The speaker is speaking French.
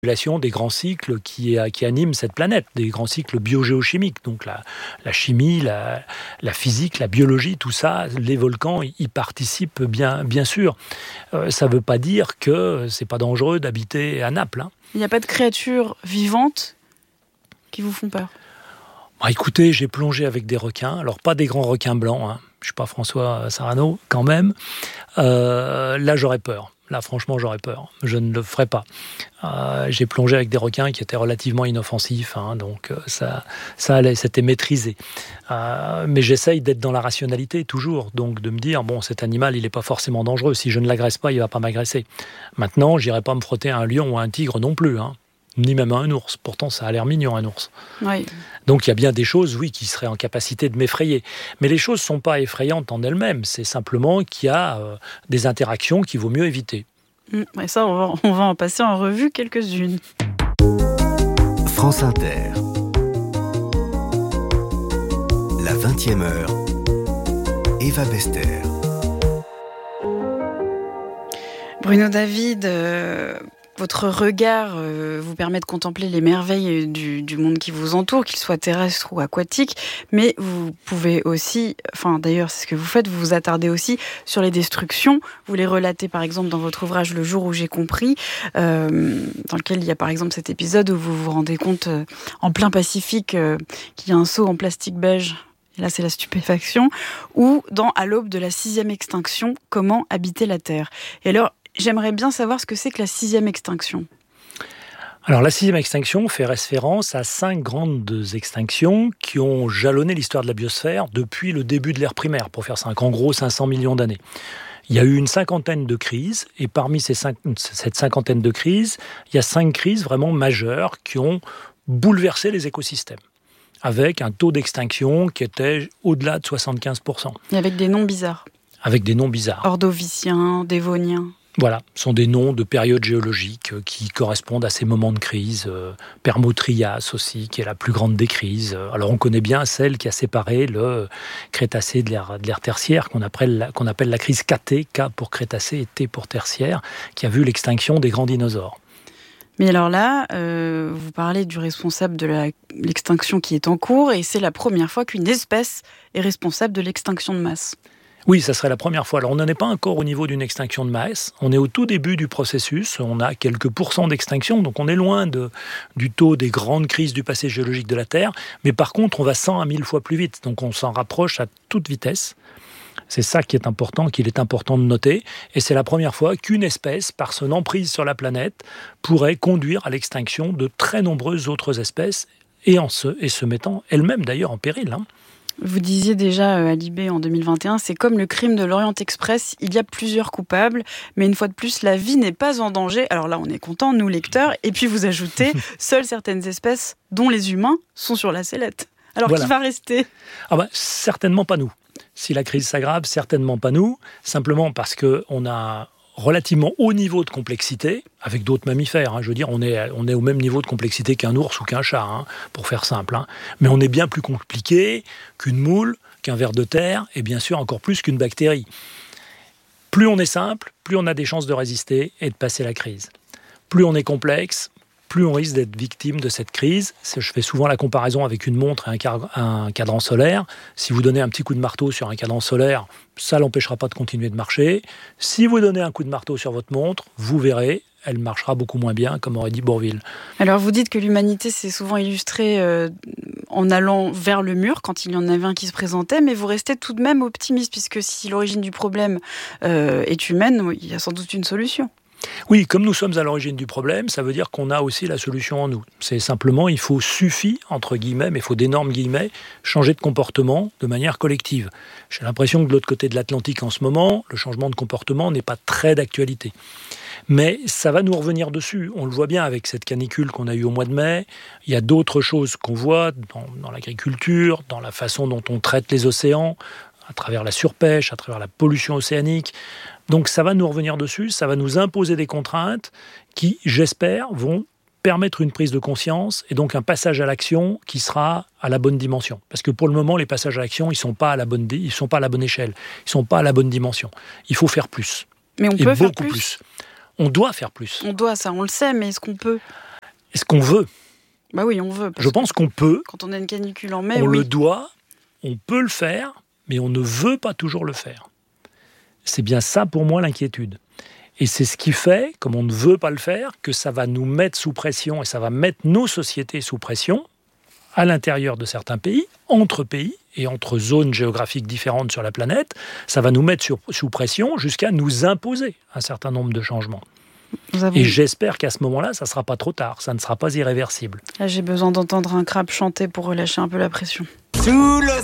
des grands cycles qui animent cette planète, des grands cycles biogéochimiques. Donc la chimie, la physique, la biologie, tout ça, les volcans y participent bien sûr. Ça ne veut pas dire que c'est pas dangereux d'habiter à Naples. Il n'y a pas de créatures vivantes qui vous font peur? Écoutez, j'ai plongé avec des requins, alors pas des grands requins blancs, je ne suis pas François Sarano quand même. Là, j'aurais peur. Là, franchement, j'aurais peur. Je ne le ferai pas. J'ai plongé avec des requins qui étaient relativement inoffensifs, donc ça allait, c'était maîtrisé. Mais j'essaye d'être dans la rationalité toujours, donc de me dire, cet animal, il n'est pas forcément dangereux. Si je ne l'agresse pas, il ne va pas m'agresser. Maintenant, je n'irai pas me frotter à un lion ou à un tigre non plus, ni même à un ours. Pourtant, ça a l'air mignon, un ours. Oui. Donc, il y a bien des choses, oui, qui seraient en capacité de m'effrayer. Mais les choses ne sont pas effrayantes en elles-mêmes. C'est simplement qu'il y a des interactions qu'il vaut mieux éviter. Et ça, on va en passer en revue quelques-unes. France Inter. La 20e heure. Eva Bester. Bruno David, votre regard vous permet de contempler les merveilles du monde qui vous entoure, qu'il soit terrestre ou aquatique, mais vous pouvez aussi, d'ailleurs c'est ce que vous faites, vous vous attardez aussi sur les destructions. Vous les relatez par exemple dans votre ouvrage Le jour où j'ai compris, dans lequel il y a par exemple cet épisode où vous vous rendez compte en plein Pacifique qu'il y a un seau en plastique beige. Et là, c'est la stupéfaction. Ou dans À l'aube de la 6e extinction, comment habiter la Terre. Et alors, j'aimerais bien savoir ce que c'est que la 6e extinction. Alors, la 6e extinction fait référence à 5 grandes extinctions qui ont jalonné l'histoire de la biosphère depuis le début de l'ère primaire, pour faire simple, en gros 500 millions d'années. Il y a eu une cinquantaine de crises, et parmi cette cinquantaine de crises, il y a 5 crises vraiment majeures qui ont bouleversé les écosystèmes, avec un taux d'extinction qui était au-delà de 75%. Et avec des noms bizarres. Avec des noms bizarres. Ordovicien, Dévonien. Voilà, ce sont des noms de périodes géologiques qui correspondent à ces moments de crise. Permo-Trias aussi, qui est la plus grande des crises. Alors on connaît bien celle qui a séparé le Crétacé de l'ère tertiaire, qu'on appelle la crise KT, K pour Crétacé et T pour tertiaire, qui a vu l'extinction des grands dinosaures. Mais alors là, vous parlez du responsable de l'extinction qui est en cours, et c'est la première fois qu'une espèce est responsable de l'extinction de masse. Oui, ça serait la première fois. Alors, on n'en est pas encore au niveau d'une extinction de masse. On est au tout début du processus. On a quelques pourcents d'extinction, donc on est loin du taux des grandes crises du passé géologique de la Terre. Mais par contre, on va 100 à 1000 fois plus vite. Donc, on s'en rapproche à toute vitesse. C'est ça qui est important, qu'il est important de noter. Et c'est la première fois qu'une espèce, par son emprise sur la planète, pourrait conduire à l'extinction de très nombreuses autres espèces, et se mettant elle-même d'ailleurs en péril. Vous disiez déjà à Libé en 2021, c'est comme le crime de l'Orient Express, il y a plusieurs coupables, mais une fois de plus, la vie n'est pas en danger. Alors là, on est contents, nous lecteurs, et puis vous ajoutez, seules certaines espèces, dont les humains, sont sur la sellette. Alors voilà. Qui va rester ? Certainement pas nous. Si la crise s'aggrave, certainement pas nous, simplement parce qu'on a relativement haut niveau de complexité, avec d'autres mammifères. Je veux dire, on est au même niveau de complexité qu'un ours ou qu'un chat, pour faire simple. Mais on est bien plus compliqué qu'une moule, qu'un ver de terre, et bien sûr encore plus qu'une bactérie. Plus on est simple, plus on a des chances de résister et de passer la crise. Plus on est complexe, plus on risque d'être victime de cette crise. Je fais souvent la comparaison avec une montre et un cadran solaire. Si vous donnez un petit coup de marteau sur un cadran solaire, ça ne l'empêchera pas de continuer de marcher. Si vous donnez un coup de marteau sur votre montre, vous verrez, elle marchera beaucoup moins bien, comme aurait dit Bourvil. Alors vous dites que l'humanité s'est souvent illustrée en allant vers le mur, quand il y en avait un qui se présentait, mais vous restez tout de même optimiste, puisque si l'origine du problème est humaine, il y a sans doute une solution. Oui, comme nous sommes à l'origine du problème, ça veut dire qu'on a aussi la solution en nous. C'est simplement, suffit, entre guillemets, mais il faut d'énormes guillemets, changer de comportement de manière collective. J'ai l'impression que de l'autre côté de l'Atlantique en ce moment, le changement de comportement n'est pas très d'actualité. Mais ça va nous revenir dessus. On le voit bien avec cette canicule qu'on a eue au mois de mai. Il y a d'autres choses qu'on voit dans l'agriculture, dans la façon dont on traite les océans, à travers la surpêche, à travers la pollution océanique. Donc ça va nous revenir dessus, ça va nous imposer des contraintes qui, j'espère, vont permettre une prise de conscience et donc un passage à l'action qui sera à la bonne dimension. Parce que pour le moment, les passages à l'action, ils sont pas à la bonne échelle, ils sont pas à la bonne dimension. Il faut faire plus. Mais on peut faire plus. On doit faire plus. On doit, ça, on le sait, mais est-ce qu'on peut ? Est-ce qu'on veut ? Bah oui, on veut. Je pense qu'on peut. Quand on a une canicule en mai, on le doit, on peut le faire, mais on ne veut pas toujours le faire. C'est bien ça pour moi l'inquiétude. Et c'est ce qui fait, comme on ne veut pas le faire, que ça va nous mettre sous pression et ça va mettre nos sociétés sous pression à l'intérieur de certains pays, entre pays et entre zones géographiques différentes sur la planète. Ça va nous mettre sous pression jusqu'à nous imposer un certain nombre de changements. Et j'espère qu'à ce moment-là, ça ne sera pas trop tard, ça ne sera pas irréversible. Là, j'ai besoin d'entendre un crabe chanter pour relâcher un peu la pression. Sous le